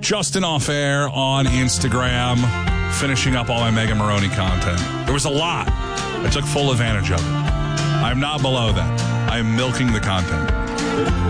Justin Off Air on Instagram, finishing up all my Mega Maroney content. There was a lot. I took full advantage of it. I'm not below that. I am milking the content.